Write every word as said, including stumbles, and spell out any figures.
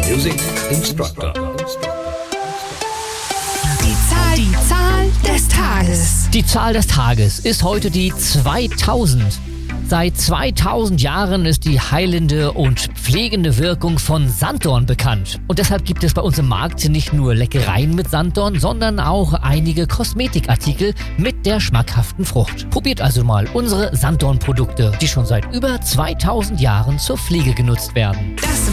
Music Instructor. Die Zahl, die Zahl des Tages. Die Zahl des Tages ist heute die zweitausend. Seit zweitausend Jahren ist die heilende und pflegende Wirkung von Sanddorn bekannt. Und deshalb gibt es bei uns im Markt nicht nur Leckereien mit Sanddorn, sondern auch einige Kosmetikartikel mit der schmackhaften Frucht. Probiert also mal unsere Sanddorn-Produkte, die schon seit über zweitausend Jahren zur Pflege genutzt werden. Das